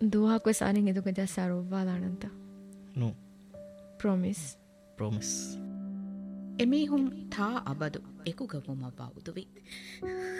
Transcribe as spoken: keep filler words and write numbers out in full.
දුවහක් වෙසාරින් එදුක ජස්සාරෝවාලානන්ත no promise promise එමීහුම් තා අබදු එකුගවුම බෞදුවි